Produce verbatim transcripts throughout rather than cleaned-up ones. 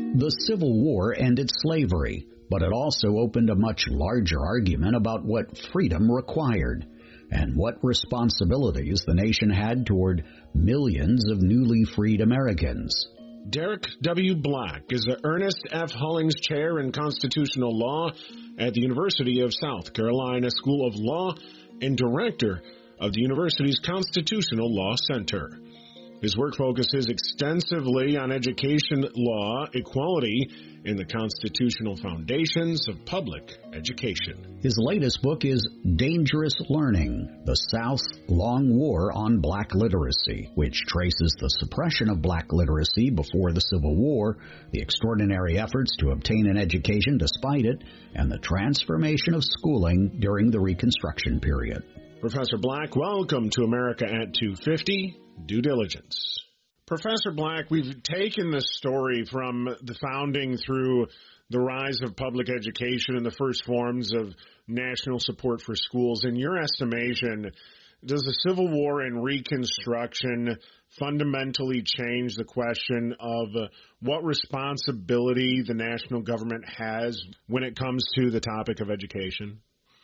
The Civil War ended slavery, but it also opened a much larger argument about what freedom required and what responsibilities the nation had toward millions of newly freed Americans. Derek W. Black is the Ernest F. Hollings Chair in Constitutional Law at the University of South Carolina School of Law and Director of the university's Constitutional Law Center. His work focuses extensively on education law, equality, and the constitutional foundations of public education. His latest book is Dangerous Learning, The South's Long War on Black Literacy, which traces the suppression of black literacy before the Civil War, the extraordinary efforts to obtain an education despite it, and the transformation of schooling during the Reconstruction period. Professor Black, welcome to America at two fifty. Due diligence. Professor Black, we've taken this story from the founding through the rise of public education and the first forms of national support for schools. In your estimation, does the Civil War and Reconstruction fundamentally change the question of what responsibility the national government has when it comes to the topic of education?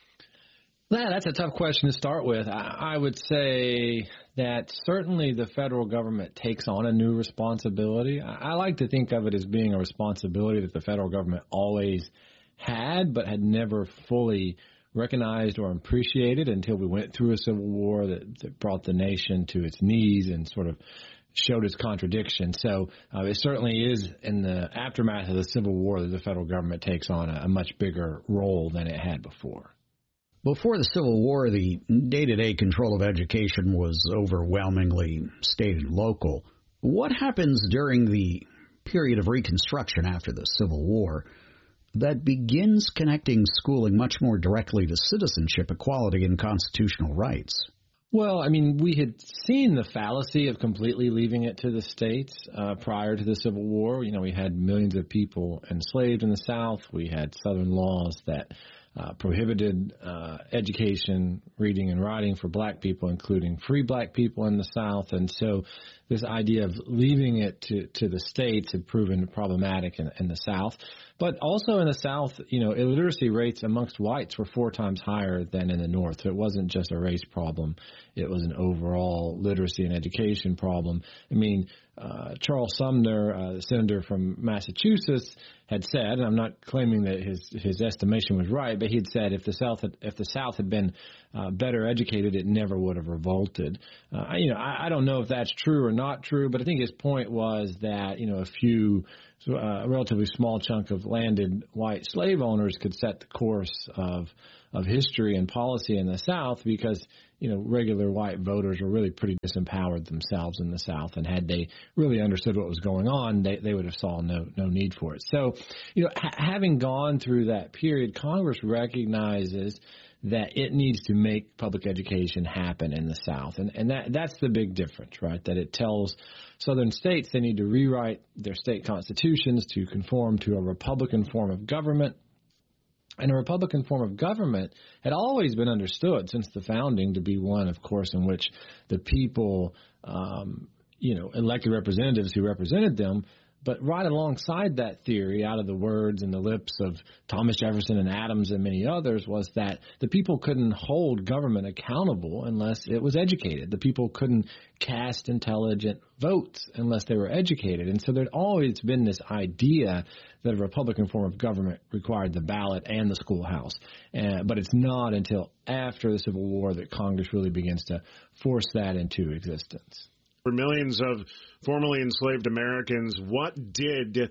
Yeah, that's a tough question to start with. I, I would say that certainly the federal government takes on a new responsibility. I, I like to think of it as being a responsibility that the federal government always had, but had never fully recognized or appreciated until we went through a civil war that, that brought the nation to its knees and sort of showed its contradiction. So uh, it certainly is in the aftermath of the Civil War that the federal government takes on a, a much bigger role than it had before. Before the Civil War, the day-to-day control of education was overwhelmingly state and local. What happens during the period of Reconstruction after the Civil War that begins connecting schooling much more directly to citizenship, equality, and constitutional rights? Well, I mean, we had seen the fallacy of completely leaving it to the states uh, prior to the Civil War. You know, we had millions of people enslaved in the South. We had Southern laws that Uh, prohibited uh, education, reading and writing for black people, including free black people in the South. And so this idea of leaving it to, to the states had proven problematic in, in the South. But also in the South, you know, illiteracy rates amongst whites were four times higher than in the North. So it wasn't just a race problem. It was an overall literacy and education problem. I mean, uh, Charles Sumner, uh, the senator from Massachusetts, had said, and I'm not claiming that his his estimation was right, but he had said if the South had, if the South had been uh, better educated, it never would have revolted. Uh, you know, I, I don't know if that's true or not true, but I think his point was that, you know, a few, uh, a relatively small chunk of landed white slave owners could set the course of of history and policy in the South because, you know, regular white voters were really pretty disempowered themselves in the South. And had they really understood what was going on, they, they would have saw no no need for it. So, you know, ha- having gone through that period, Congress recognizes that it needs to make public education happen in the South. And, and that that's the big difference, right? That it tells Southern states they need to rewrite their state constitutions to conform to a Republican form of government. And a Republican form of government had always been understood since the founding to be one, of course, in which the people, um, you know, elected representatives who represented them. But right alongside that theory, out of the words and the lips of Thomas Jefferson and Adams and many others, was that the people couldn't hold government accountable unless it was educated. The people couldn't cast intelligent votes unless they were educated. And so there'd always been this idea that a Republican form of government required the ballot and the schoolhouse. Uh, but it's not until after the Civil War that Congress really begins to force that into existence. For millions of formerly enslaved Americans, what did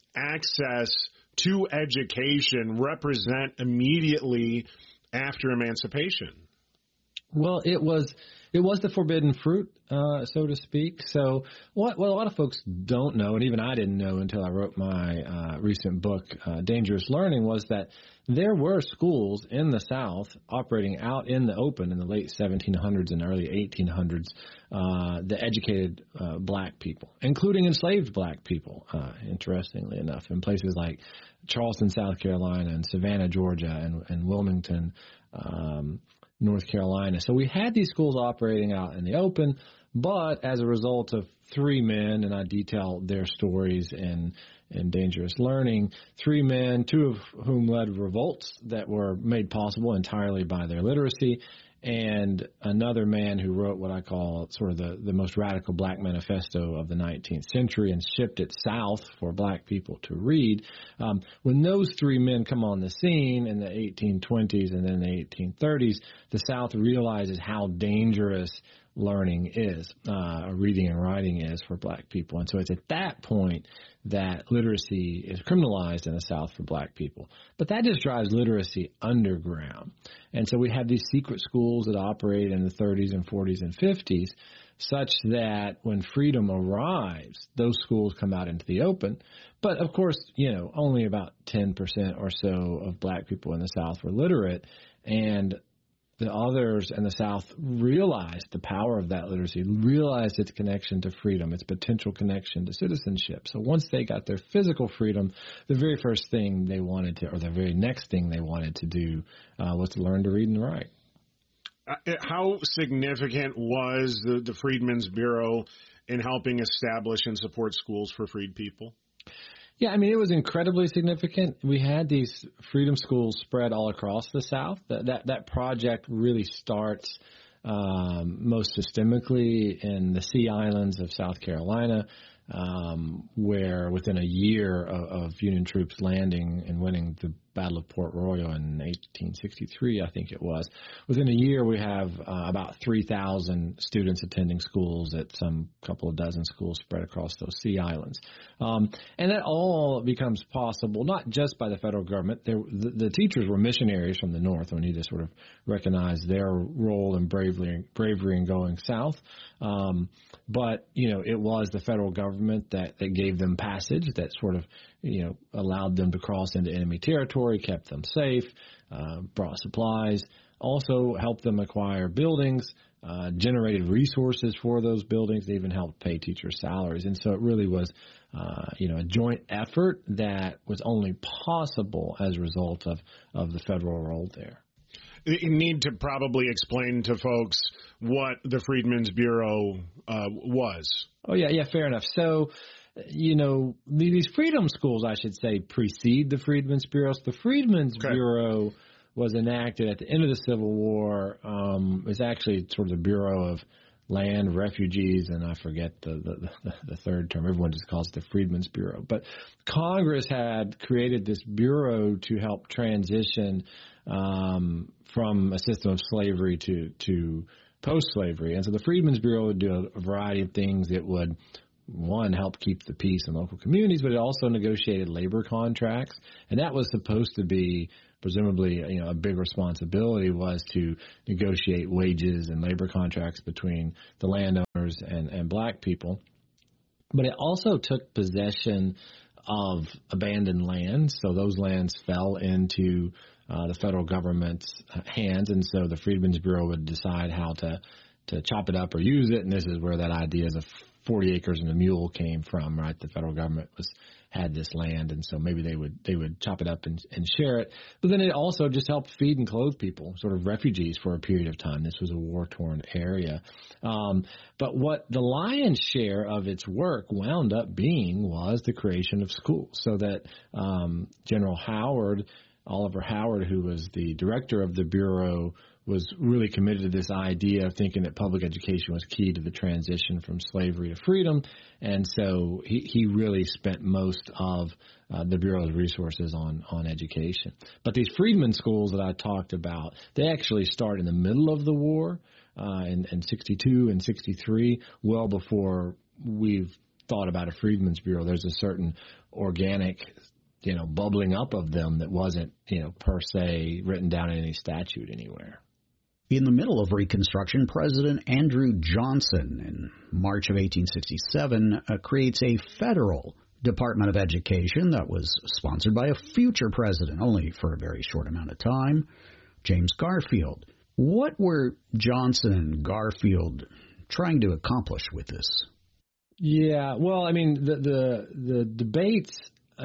access to education represent immediately after emancipation? Well, it was it was the forbidden fruit, uh, so to speak. So what, what a lot of folks don't know, and even I didn't know until I wrote my uh, recent book, uh, Dangerous Learning, was that there were schools in the South operating out in the open in the late seventeen hundreds and early eighteen hundreds uh, that educated uh, black people, including enslaved black people, uh, interestingly enough, in places like Charleston, South Carolina, and Savannah, Georgia, and, and Wilmington, um North Carolina. So we had these schools operating out in the open, But as a result of three men, and I detail their stories in, in Dangerous Learning, three men, two of whom led revolts that were made possible entirely by their literacy, and another man who wrote what I call sort of the, the most radical black manifesto of the nineteenth century and shipped it south for black people to read. Um, when those three men come on the scene in the eighteen twenties and then the eighteen thirties, the South realizes how dangerous learning is, uh, reading and writing is for black people. And so it's at that point that literacy is criminalized in the South for black people. But that just drives literacy underground. And so we have these secret schools that operate in the thirties and forties and fifties, such that when freedom arrives, those schools come out into the open. But of course, you know, only about ten percent or so of black people in the South were literate, and the others in the South realized the power of that literacy, realized its connection to freedom, its potential connection to citizenship. So once they got their physical freedom, the very first thing they wanted to, or the very next thing they wanted to do uh, was to learn to read and write. Uh, how significant was the, the Freedmen's Bureau in helping establish and support schools for freed people? Yeah, I mean, it was incredibly significant. We had these freedom schools spread all across the South. That that, that project really starts um, most systemically in the Sea Islands of South Carolina, um, where within a year of, of Union troops landing and winning the Battle of Port Royal in eighteen sixty-three, I think it was. Within a year, we have uh, about three thousand students attending schools at some couple of dozen schools spread across those sea islands. Um, and that all becomes possible, not just by the federal government. There, the, the teachers were missionaries from the North. We need to sort of recognize their role in bravery, bravery in going south. Um, but, you know, it was the federal government that, that gave them passage, that sort of, you know, allowed them to cross into enemy territory, kept them safe, uh, brought supplies, also helped them acquire buildings, uh, generated resources for those buildings. They even helped pay teachers' salaries. And so it really was, uh, you know, a joint effort that was only possible as a result of, of the federal role there. You need to probably explain to folks what the Freedmen's Bureau uh, was. Oh, yeah, yeah, fair enough. So, you know, these freedom schools, I should say, precede the Freedmen's Bureau. So the Freedmen's okay. Bureau was enacted at the end of the Civil War. Um, it was actually sort of the Bureau of Land, Refugees, and I forget the, the, the, the third term. Everyone just calls it the Freedmen's Bureau. But Congress had created this bureau to help transition um, from a system of slavery to, to post-slavery. And so the Freedmen's Bureau would do a variety of things. It would, one, help keep the peace in local communities, but it also negotiated labor contracts. And that was supposed to be, presumably, you know, a big responsibility was to negotiate wages and labor contracts between the landowners and, and black people. But it also took possession of abandoned lands. So those lands fell into uh, the federal government's hands. And so the Freedmen's Bureau would decide how to, to chop it up or use it. And this is where that idea of forty acres and a mule came from, right? The federal government was had this land, and so maybe they would they would chop it up and, and share it. But then it also just helped feed and clothe people, sort of refugees for a period of time. This was a war-torn area. Um, but what the lion's share of its work wound up being was the creation of schools, so that um, General Howard, Oliver Howard, who was the director of the Bureau, was really committed to this idea of thinking that public education was key to the transition from slavery to freedom. And so he, he really spent most of uh, the Bureau's resources on, on education. But these freedmen schools that I talked about, they actually start in the middle of the war uh, in, in sixty-two and sixty-three, well before we've thought about a Freedmen's Bureau. There's a certain organic, you know, bubbling up of them that wasn't, you know, per se written down in any statute anywhere. In the middle of Reconstruction, President Andrew Johnson, in March of eighteen sixty-seven, uh, creates a federal Department of Education that was sponsored by a future president, only for a very short amount of time, James Garfield. What were Johnson and Garfield trying to accomplish with this? Yeah, well, I mean, the the, the debates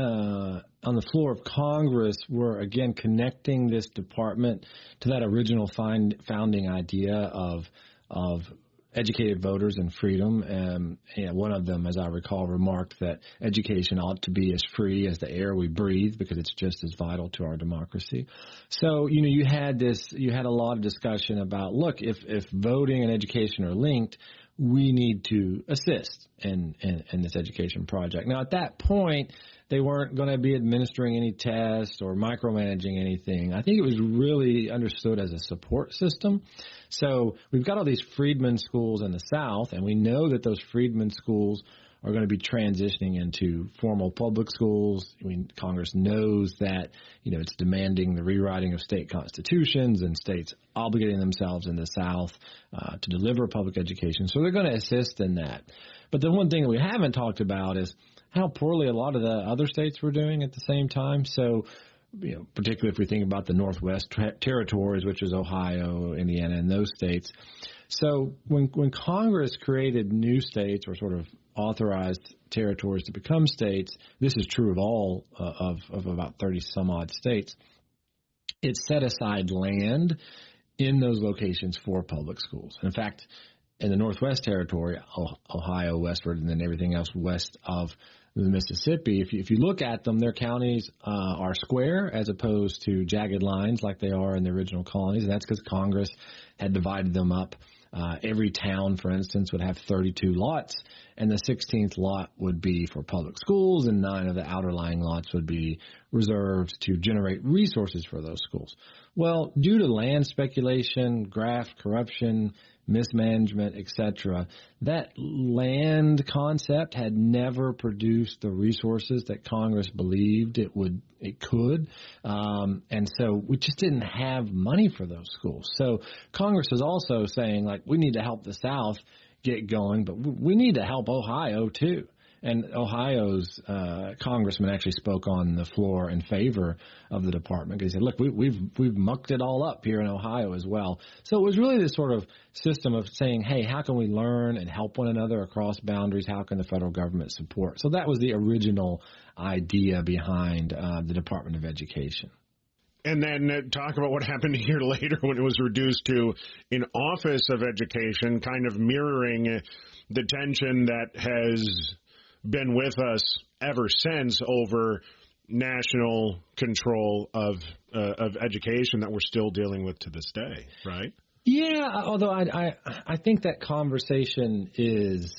Uh, on the floor of Congress were, again, connecting this department to that original find, founding idea of of educated voters and freedom. Um, and one of them, as I recall, remarked that education ought to be as free as the air we breathe because it's just as vital to our democracy. So, you know, you had this, you had a lot of discussion about, look, if, if voting and education are linked, we need to assist in, in, in this education project. Now, at that point, they weren't going to be administering any tests or micromanaging anything. I think it was really understood as a support system. So we've got all these freedmen schools in the South, and we know that those freedmen schools are going to be transitioning into formal public schools. I mean, Congress knows that, you know, it's demanding the rewriting of state constitutions and states obligating themselves in the South uh, to deliver public education. So they're going to assist in that. But the one thing that we haven't talked about is how poorly a lot of the other states were doing at the same time. So, you know, particularly if we think about the Northwest ter- territories, which is Ohio, Indiana, and those states. So when when Congress created new states or sort of authorized territories to become states, this is true of all uh, of, of about thirty some odd states, it set aside land in those locations for public schools. In fact, in the Northwest Territory, Ohio westward, and then everything else west of the Mississippi, if you, if you look at them, their counties uh, are square as opposed to jagged lines like they are in the original colonies, and that's because Congress had divided them up. Uh, every town, for instance, would have thirty-two lots, and the sixteenth lot would be for public schools, and nine of the outer lying lots would be reserved to generate resources for those schools. Well, due to land speculation, graft, corruption, mismanagement, et cetera, that land concept had never produced the resources that Congress believed it would, it could. Um, and so we just didn't have money for those schools. So Congress is also saying, like, we need to help the South get going, but we need to help Ohio too. And Ohio's uh, congressman actually spoke on the floor in favor of the department. He said, look, we, we've we've mucked it all up here in Ohio as well. So it was really this sort of system of saying, hey, how can we learn and help one another across boundaries? How can the federal government support? So that was the original idea behind uh, the Department of Education. And then uh, talk about what happened a year later when it was reduced to an Office of Education, kind of mirroring the tension that has been with us ever since over national control of uh, of education that we're still dealing with to this day, right? Yeah, although I I, I think that conversation is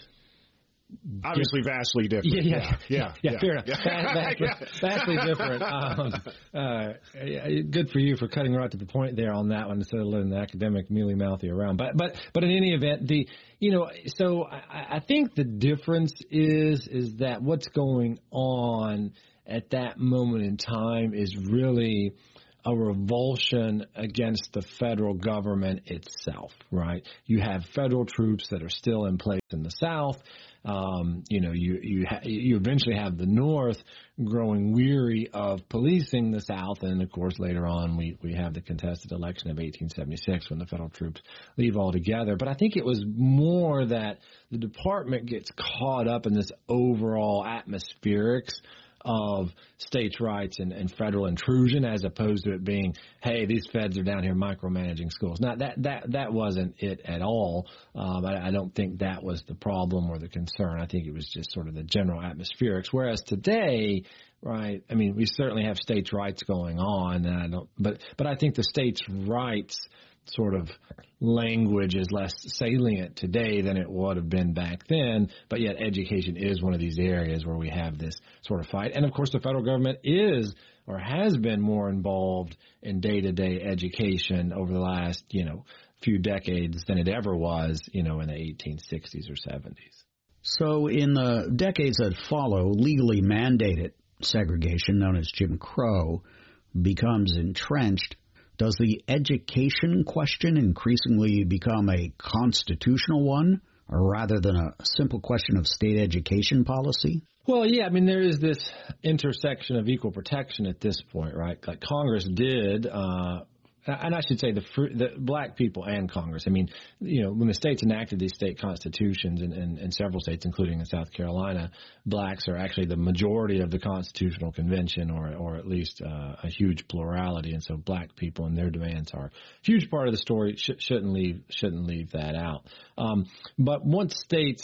obviously vastly different. Yeah, yeah, yeah, yeah, yeah, yeah fair enough. yeah. Vastly, vastly different. Um, uh, good for you for cutting right to the point there on that one instead of letting the academic mealy mouthy around. But but but in any event, the you know, so I, I think the difference is is that what's going on at that moment in time is really a revulsion against the federal government itself, right? You have federal troops that are still in place in the South. Um, you know, you you ha- you eventually have the North growing weary of policing the South, and of course later on we we have the contested election of eighteen seventy-six when the federal troops leave altogether. But I think it was more that the department gets caught up in this overall atmospherics of states' rights and, and federal intrusion, as opposed to it being, hey, these feds are down here micromanaging schools. Now, that that that wasn't it at all. Um, I, I don't think that was the problem or the concern. I think it was just sort of the general atmospherics. Whereas today, right, I mean, we certainly have states' rights going on, and I don't, but but I think the states' rights sort of language is less salient today than it would have been back then, but yet education is one of these areas where we have this sort of fight. And, of course, the federal government is or has been more involved in day-to-day education over the last, you know, few decades than it ever was, you know, in the eighteen sixties or seventies. So in the decades that follow, legally mandated segregation, known as Jim Crow, becomes entrenched. Does the education question increasingly become a constitutional one, or rather than a simple question of state education policy? Well, yeah, I mean, there is this intersection of equal protection at this point, right? Like Congress did, uh, and I should say the, the black people and Congress. I mean, you know, when the states enacted these state constitutions in, in, in several states, including in South Carolina, blacks are actually the majority of the Constitutional Convention, or or at least uh, a huge plurality. And so black people and their demands are a huge part of the story. Sh- shouldn't leave shouldn't leave that out. Um, but once states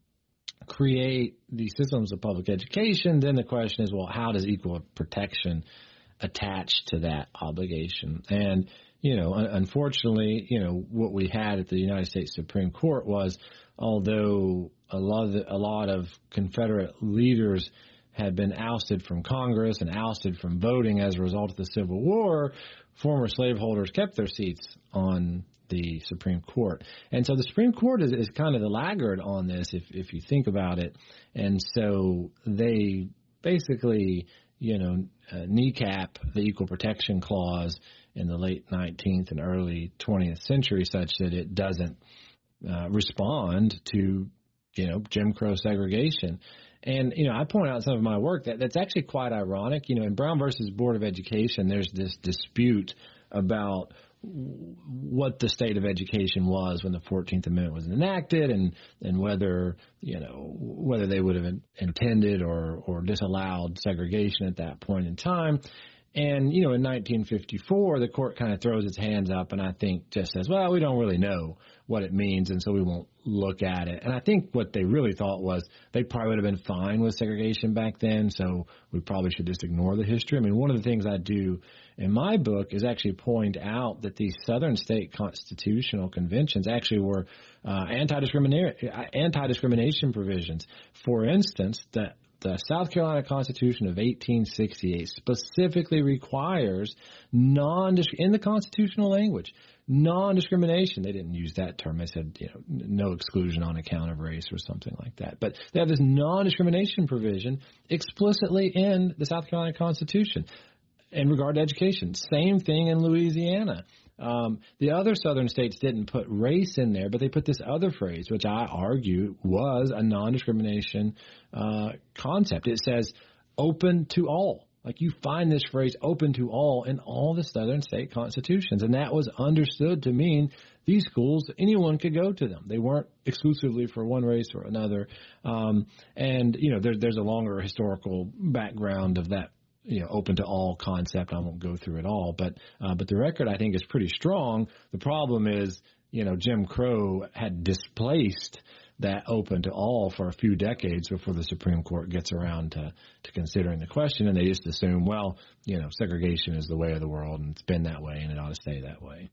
create these systems of public education, then the question is, well, how does equal protection attached to that obligation? And, you know, unfortunately, you know, what we had at the United States Supreme Court was, although a lot of the, a lot of Confederate leaders had been ousted from Congress and ousted from voting as a result of the Civil War, former slaveholders kept their seats on the Supreme Court. And so the Supreme Court is, is kind of the laggard on this, if if you think about it. And so they basically, you know, uh, kneecap the Equal Protection Clause in the late nineteenth and early twentieth century, such that it doesn't uh, respond to, you know, Jim Crow segregation. And, you know, I point out in some of my work that that's actually quite ironic. You know, in Brown versus Board of Education, there's this dispute about what the state of education was when the fourteenth Amendment was enacted, and, and whether, you know, whether they would have intended or, or disallowed segregation at that point in time. And, you know, in nineteen fifty-four, the court kind of throws its hands up and I think just says, well, we don't really know what it means, and so we won't look at it. And I think what they really thought was they probably would have been fine with segregation back then, so we probably should just ignore the history. I mean, one of the things I do in my book is actually point out that these Southern state constitutional conventions actually were uh, anti-discrimination, anti-discrimination provisions. For instance, that the South Carolina Constitution of eighteen sixty-eight specifically requires non in the constitutional language, non-discrimination. They didn't use that term. They said, you know, no exclusion on account of race or something like that. But they have this non-discrimination provision explicitly in the South Carolina Constitution in regard to education. Same thing in Louisiana. Um, the other southern states didn't put race in there, but they put this other phrase, which I argue was a non-discrimination uh, concept. It says open to all. Like, you find this phrase open to all in all the southern state constitutions, and that was understood to mean these schools, anyone could go to them. They weren't exclusively for one race or another. Um, and, you know, there, there's a longer historical background of that, you know, open to all concept. I won't go through it all, but uh, but the record, I think, is pretty strong. The problem is, you know, Jim Crow had displaced that open to all for a few decades before the Supreme Court gets around to, to considering the question, and they just assume, well, you know, segregation is the way of the world, and it's been that way, and it ought to stay that way.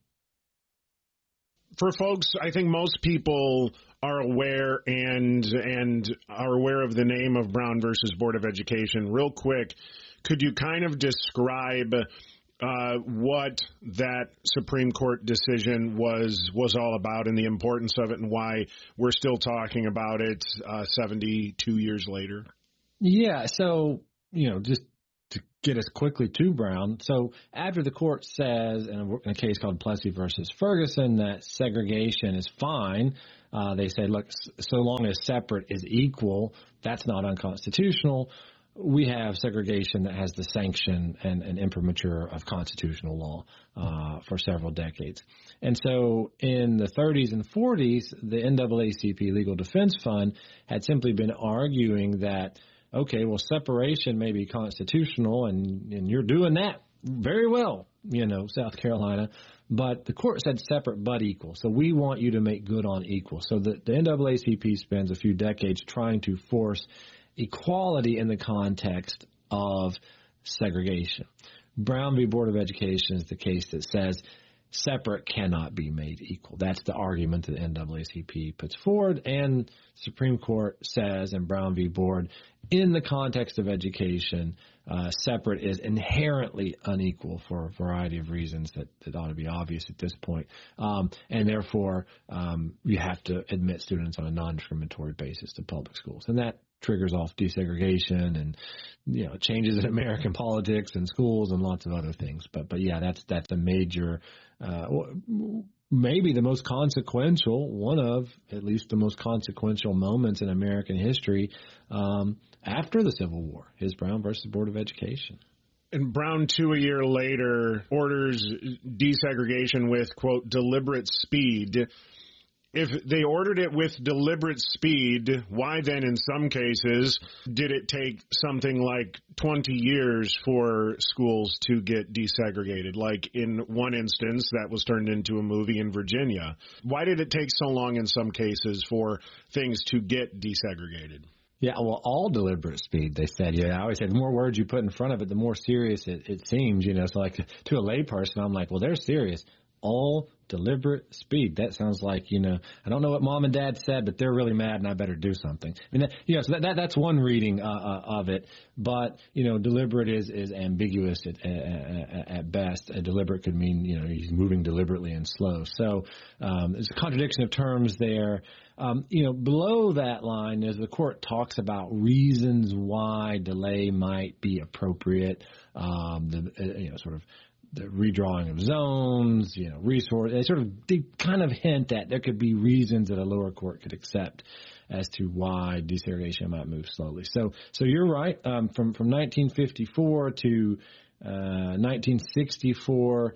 For folks, I think most people are aware and and are aware of the name of Brown versus Board of Education. Real quick, could you kind of describe uh, what that Supreme Court decision was was all about, and the importance of it, and why we're still talking about it uh, seventy-two years later? Yeah, so, you know, just to get us quickly to Brown. So after the court says, in a, in a case called Plessy versus Ferguson, that segregation is fine, uh, they say, look, so long as separate is equal, that's not unconstitutional. We have segregation that has the sanction and, and imprimatur of constitutional law uh, for several decades. And so in the thirties and forties, the N double A C P Legal Defense Fund had simply been arguing that, okay, well, separation may be constitutional, and, and you're doing that very well, you know, South Carolina. But the court said separate but equal. So we want you to make good on equal. So the, the N double A C P spends a few decades trying to force equality in the context of segregation. Brown v. Board of Education is the case that says separate cannot be made equal. That's the argument that the N double A C P puts forward, and the Supreme Court says in Brown v. Board, in the context of education, uh, separate is inherently unequal for a variety of reasons that, that ought to be obvious at this point. Um, and therefore, um, you have to admit students on a non-discriminatory basis to public schools. And that triggers off desegregation and, you know, changes in American politics and schools and lots of other things. But, but yeah, that's, that's a major, uh, maybe the most consequential, one of at least the most consequential moments in American history um, after the Civil War, is Brown versus Board of Education. And Brown, two a year later, orders desegregation with, quote, deliberate speed. If they ordered it with deliberate speed, why then in some cases did it take something like twenty years for schools to get desegregated? Like in one instance that was turned into a movie in Virginia. Why did it take so long in some cases for things to get desegregated? Yeah, well, all deliberate speed, they said. Yeah, I always said the more words you put in front of it, the more serious it, it seems, you know. So like to a layperson, I'm like, well, they're serious. All deliberate speed. That sounds like, you know, I don't know what mom and dad said, but they're really mad and I better do something. I mean, that, you know, so that, that that's one reading uh, uh, of it. But, you know, deliberate is, is ambiguous at, at, at best. A deliberate could mean, you know, he's moving deliberately and slow. So um, there's a contradiction of terms there. Um, you know, below that line, as the court talks about reasons why delay might be appropriate, um, the uh, you know, sort of the redrawing of zones, you know, resource. They sort of they kind of hint that there could be reasons that a lower court could accept as to why desegregation might move slowly. So, so you're right. Um, from from nineteen fifty-four to uh, nineteen sixty-four,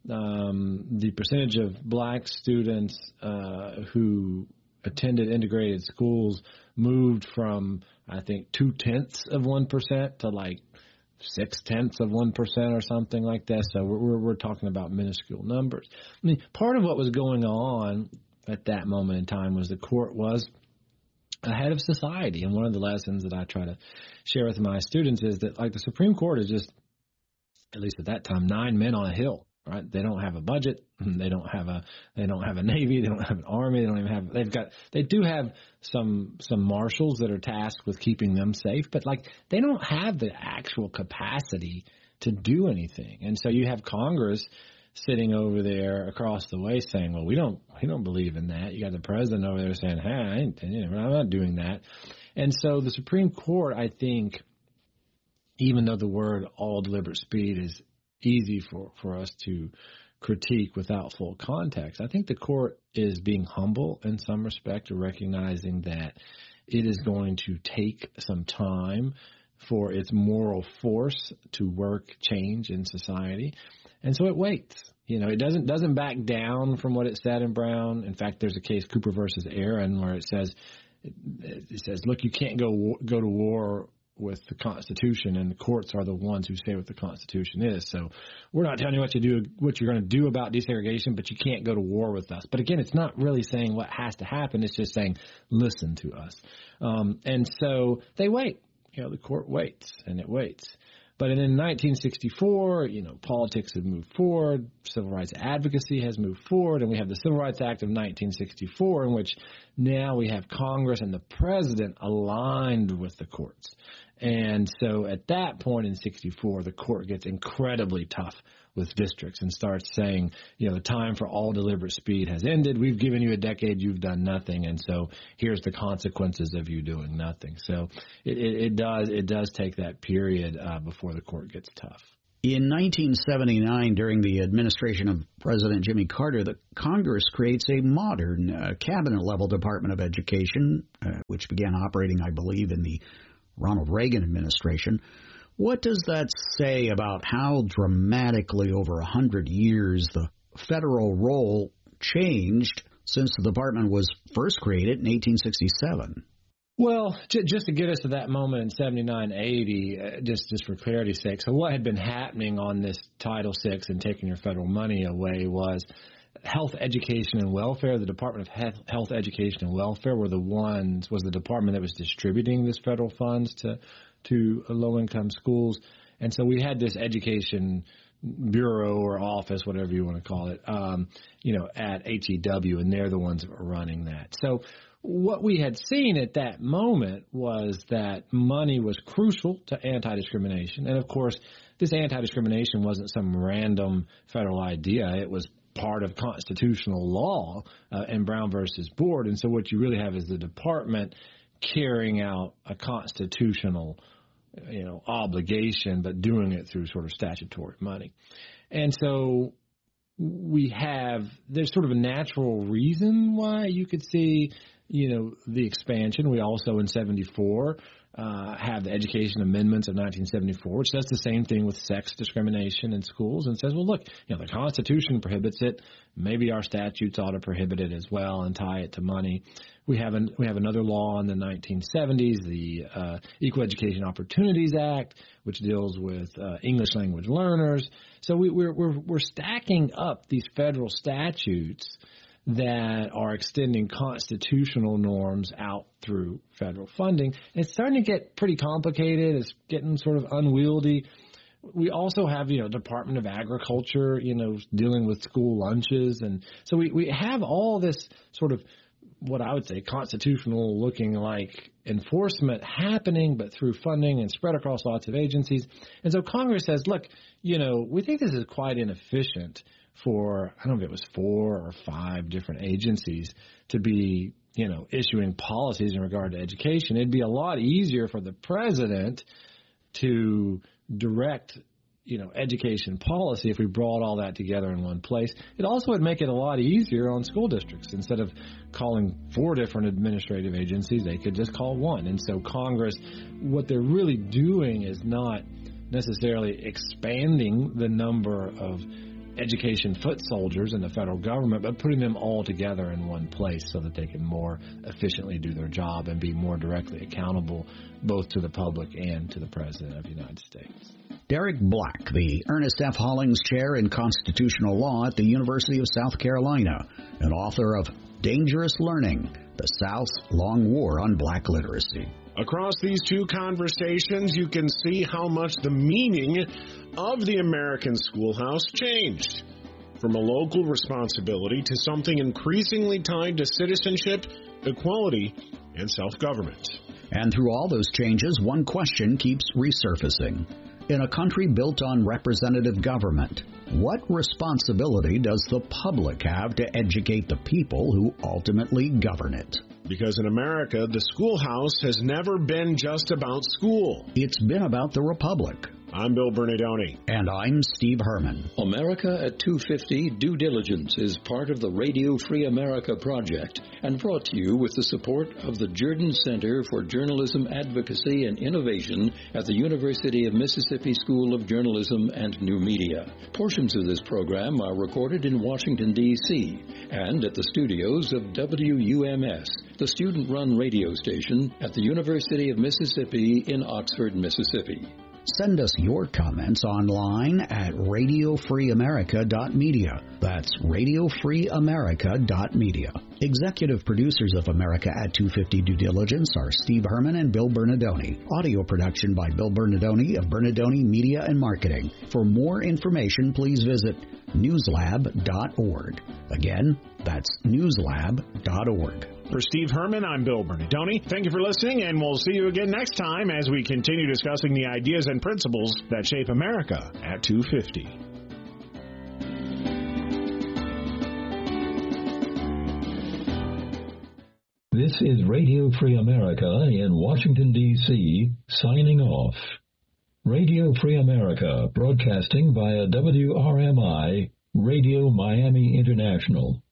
um, the percentage of black students uh, who attended integrated schools moved from, I think, two-tenths of one percent to like six-tenths of one percent or something like that. So we're, we're, we're talking about minuscule numbers. I mean, part of what was going on at that moment in time was the court was ahead of society. And one of the lessons that I try to share with my students is that, like, the Supreme Court is just, at least at that time, nine men on a hill. Right? They don't have a budget. They don't have a. They don't have a navy. They don't have an army. They don't even have. They've got. They do have some some marshals that are tasked with keeping them safe, but like they don't have the actual capacity to do anything. And so you have Congress sitting over there across the way saying, "Well, we don't. We don't believe in that." You got the president over there saying, "Hey, I ain't, you know, I'm not doing that." And so the Supreme Court, I think, even though the word all deliberate speed is easy for, for us to critique without full context, I think the court is being humble in some respect, to recognizing that it is going to take some time for its moral force to work change in society. And so it waits. You know, it doesn't doesn't back down from what it said in Brown. In fact, there's a case, Cooper versus Aaron, where it says, it says, look, you can't go go to war with the Constitution, and the courts are the ones who say what the Constitution is. So we're not telling you what you do, what you're going to do about desegregation, but you can't go to war with us. But again, it's not really saying what has to happen. It's just saying, listen to us. Um, and so they wait. You know, the court waits and it waits. But in nineteen sixty-four, you know, politics have moved forward, civil rights advocacy has moved forward, and we have the Civil Rights Act of nineteen sixty-four, in which now we have Congress and the president aligned with the courts. And so at that point in sixty-four, the court gets incredibly tough with districts and starts saying, you know, the time for all deliberate speed has ended. We've given you a decade. You've done nothing. And so here's the consequences of you doing nothing. So it, it, it does it does take that period uh, before the court gets tough. In nineteen seventy-nine, during the administration of President Jimmy Carter, the Congress creates a modern uh, cabinet-level Department of Education, uh, which began operating, I believe, in the Ronald Reagan administration. What does that say about how dramatically over a hundred years the federal role changed since the department was first created in eighteen sixty-seven? Well, j- just to get us to that moment in seventy-nine eighty, uh, just, just for clarity's sake, so what had been happening on this Title six and taking your federal money away was Health, Education, and Welfare. The Department of Health, Education, and Welfare were the ones, was the department that was distributing this federal funds to to low-income schools. And so we had this education bureau or office, whatever you want to call it, um, you know, at H E W, and they're the ones that were running that. So what we had seen at that moment was that money was crucial to anti-discrimination. And, of course, this anti-discrimination wasn't some random federal idea. It was part of constitutional law uh, in Brown versus Board. And so what you really have is the department carrying out a constitutional, you know, obligation, but doing it through sort of statutory money. And so we have, there's sort of a natural reason why you could see, you know, the expansion. We also in seventy-four uh, have the Education Amendments of nineteen seventy-four, which does the same thing with sex discrimination in schools and says, well, look, you know, the Constitution prohibits it. Maybe our statutes ought to prohibit it as well and tie it to money. We have an, we have another law in the nineteen seventies, the uh, Equal Education Opportunities Act, which deals with uh, English language learners. So we, we're, we're we're stacking up these federal statutes that are extending constitutional norms out through federal funding. And it's starting to get pretty complicated. It's getting sort of unwieldy. We also have, you know, Department of Agriculture, you know, dealing with school lunches. And so we, we have all this sort of what I would say constitutional looking like enforcement happening, but through funding and spread across lots of agencies. And so Congress says, look, you know, we think this is quite inefficient for, I don't know if it was four or five different agencies to be, you know, issuing policies in regard to education. It'd be a lot easier for the president to direct, you know, education policy if we brought all that together in one place. It also would make it a lot easier on school districts. Instead of calling four different administrative agencies, they could just call one. And so Congress, what they're really doing is not necessarily expanding the number of education foot soldiers in the federal government, but putting them all together in one place so that they can more efficiently do their job and be more directly accountable both to the public and to the President of the United States. Derek Black, the Ernest F. Hollings Chair in Constitutional Law at the University of South Carolina, and author of Dangerous Learning, The South's Long War on Black Literacy. Across these two conversations, you can see how much the meaning of the American schoolhouse changed, from a local responsibility to something increasingly tied to citizenship, equality, and self-government. And through all those changes, one question keeps resurfacing. In a country built on representative government, what responsibility does the public have to educate the people who ultimately govern it? Because in America, the schoolhouse has never been just about school. It's been about the republic. I'm Bill Bernardoni. And I'm Steve Herman. America at two fifty Due Diligence is part of the Radio Free America project and brought to you with the support of the Jordan Center for Journalism Advocacy and Innovation at the University of Mississippi School of Journalism and New Media. Portions of this program are recorded in Washington, D C and at the studios of W U M S, the student-run radio station at the University of Mississippi in Oxford, Mississippi. Send us your comments online at radio free america dot media. That's radio free america dot media. Executive producers of America at two fifty Due Diligence are Steve Herman and Bill Bernardoni. Audio production by Bill Bernardoni of Bernardoni Media and Marketing. For more information, please visit newslab dot org. Again, that's newslab dot org. For Steve Herman, I'm Bill Bernardoni. Thank you for listening, and we'll see you again next time as we continue discussing the ideas and principles that shape America at two fifty. This is Radio Free America in Washington, D C, signing off. Radio Free America, broadcasting via W R M I, Radio Miami International.